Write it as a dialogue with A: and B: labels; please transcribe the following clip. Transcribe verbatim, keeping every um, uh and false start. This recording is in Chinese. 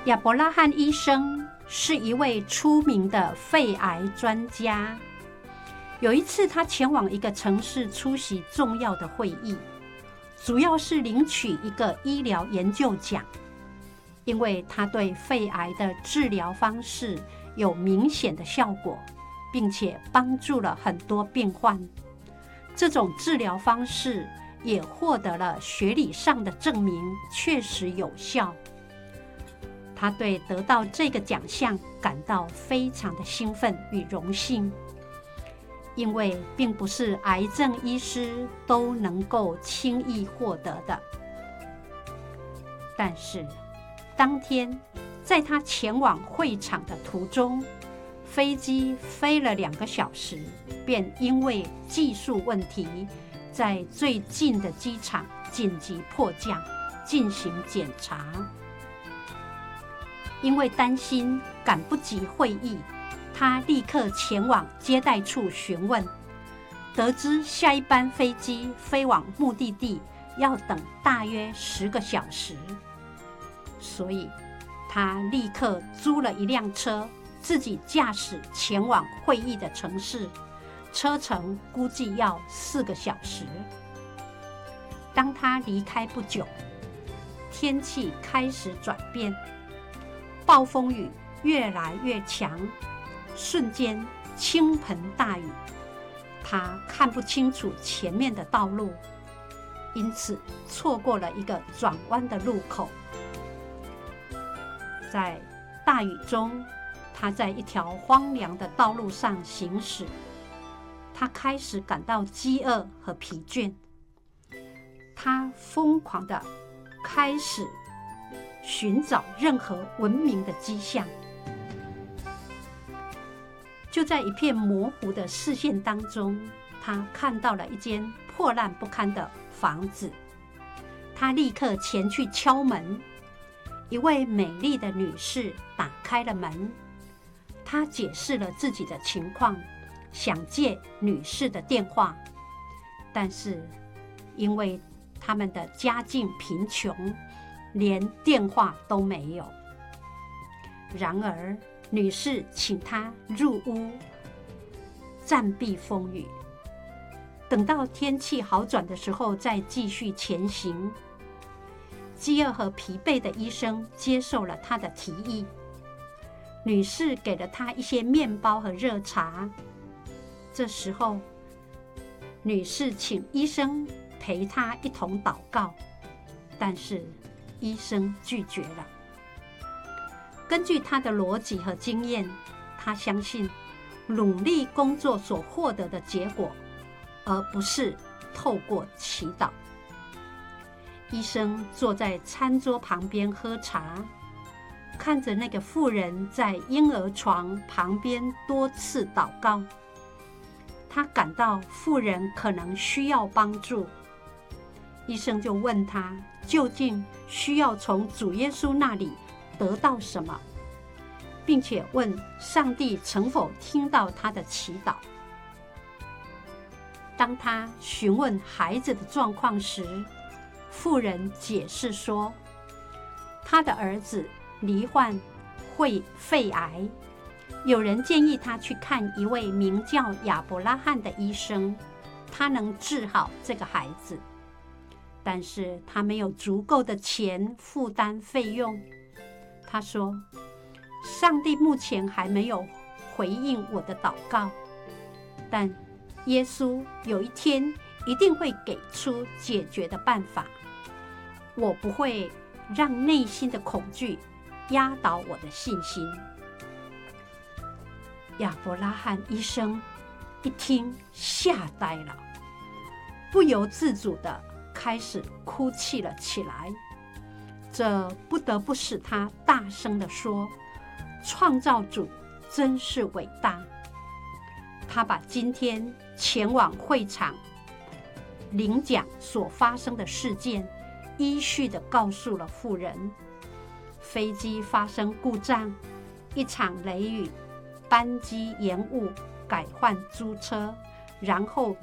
A: 亚伯拉罕医生是一位出名的肺癌专家。有一次，他前往一个城市出席重要的会议，主要是领取一个医疗研究奖，因为他对肺癌的治疗方式有明显的效果，并且帮助了很多病患。这种治疗方式也获得了学理上的证明，确实有效。他对得到这个奖项感到非常的兴奋与荣幸，因为并不是癌症医师都能够轻易获得的。但是当天在他前往会场的途中，飞机飞了两个小时，便因为技术问题，在最近的机场紧急迫降进行检查。因为担心赶不及会议，他立刻前往接待处询问，得知下一班飞机飞往目的地要等大约十个小时，所以他立刻租了一辆车，自己驾驶前往会议的城市，车程估计要四个小时。当他离开不久，天气开始转变，暴风雨越来越强，瞬间倾盆大雨，他看不清楚前面的道路，因此错过了一个转弯的路口。在大雨中，他在一条荒凉的道路上行驶，他开始感到饥饿和疲倦，他疯狂地开始寻找任何文明的迹象。就在一片模糊的视线当中，他看到了一间破烂不堪的房子，他立刻前去敲门。一位美丽的女士打开了门，她解释了自己的情况，想借女士的电话，但是因为他们的家境贫穷，连电话都没有。然而女士请她入屋暂避风雨，等到天气好转的时候再继续前行。饥饿和疲惫的医生接受了他的提议，女士给了他一些面包和热茶。这时候，女士请医生陪她一同祷告，但是医生拒绝了。根据他的逻辑和经验，他相信努力工作所获得的结果，而不是透过祈祷。医生坐在餐桌旁边喝茶，看着那个妇人在婴儿床旁边多次祷告，他感到妇人可能需要帮助。医生就问他究竟需要从主耶稣那里得到什么，并且问上帝曾否听到他的祈祷。当他询问孩子的状况时，妇人解释说，他的儿子罹患会肺癌，有人建议他去看一位名叫亚伯拉罕的医生，他能治好这个孩子，但是他没有足够的钱负担费用。他说，上帝目前还没有回应我的祷告，但耶稣有一天一定会给出解决的办法。我不会让内心的恐惧压倒我的信心。亚伯拉罕医生一听吓呆了，不由自主地开始哭泣了起来。这不得不使他大声地说，创造主真是伟大。他把今天前往会场领奖所发生的事件依序地告诉了妇人。飞机发生故障，一场雷雨，班机延误，改换租车，然后